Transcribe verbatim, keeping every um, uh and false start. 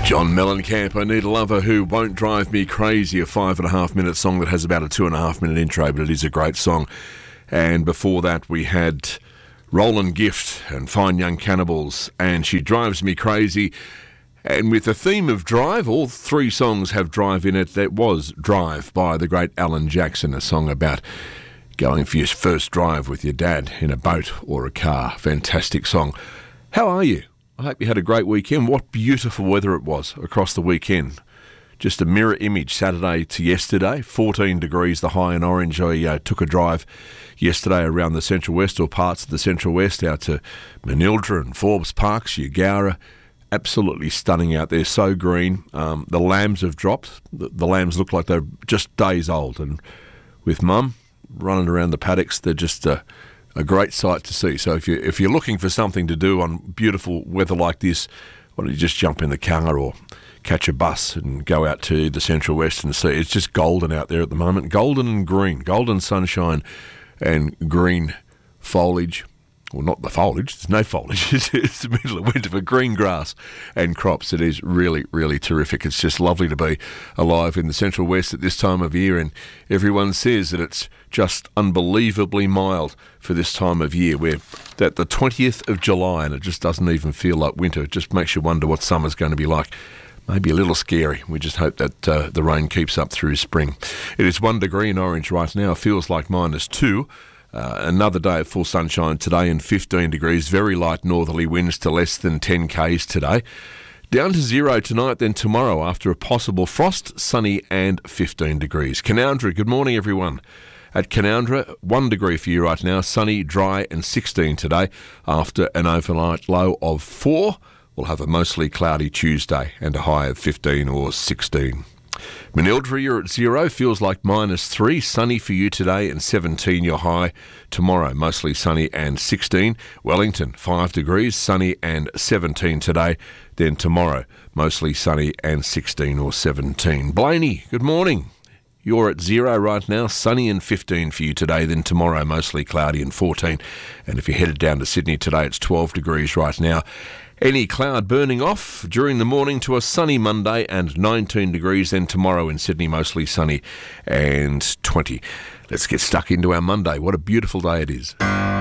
John Mellencamp, I Need a Lover Who Won't Drive Me Crazy, a five and a half minute song that has about a two and a half minute intro, but it is a great song. And before that we had Roland Gift and Fine Young Cannibals and She Drives Me Crazy. And with the theme of drive, all three songs have drive in it. That was Drive by the great Alan Jackson, a song about going for your first drive with your dad in a boat or a car. Fantastic song. How are you? I hope you had a great weekend. What beautiful weather it was across the weekend. Just a mirror image Saturday to yesterday. fourteen degrees, the high in Orange. I uh, took a drive yesterday around the Central West or parts of the Central West out to Manildra and Forbes Parks, Eugowra. Absolutely stunning out there, so green. Um, the lambs have dropped. The, the lambs look like they're just days old. And with Mum running around the paddocks, they're just... Uh, A great sight to see. So if you if you're looking for something to do on beautiful weather like this, why don't you just jump in the car or catch a bus and go out to the Central West and see. It's just golden out there at the moment. Golden and green. Golden sunshine and green foliage. Well, not the foliage. There's no foliage. It's, it's the middle of winter, but green grass and crops. It is really, really terrific. It's just lovely to be alive in the Central West at this time of year, and everyone says that it's just unbelievably mild for this time of year. We're at the twentieth of July and it just doesn't even feel like winter. It just makes you wonder what summer's going to be like. Maybe a little scary. We just hope that uh, the rain keeps up through spring. It is one degree in Orange right now. Feels like minus two. Uh, another day of full sunshine today and fifteen degrees. Very light northerly winds to less than ten kays today. Down to zero tonight, then tomorrow after a possible frost, sunny and fifteen degrees. Canoundra, good morning everyone. At Canoundra, one degree for you right now, sunny, dry and sixteen today after an overnight low of four. We'll have a mostly cloudy Tuesday and a high of fifteen or sixteen. Manildra, you're at zero, feels like minus three, sunny for you today and seventeen your high. Tomorrow, mostly sunny and sixteen. Wellington, five degrees, sunny and seventeen today. Then tomorrow, mostly sunny and sixteen or seventeen. Blaney, good morning. You're at zero right now, sunny and fifteen for you today, then tomorrow mostly cloudy and fourteen. And if you're headed down to Sydney today, it's twelve degrees right now. Any cloud burning off during the morning to a sunny Monday and nineteen degrees, then tomorrow in Sydney mostly sunny and twenty. Let's get stuck into our Monday. What a beautiful day it is.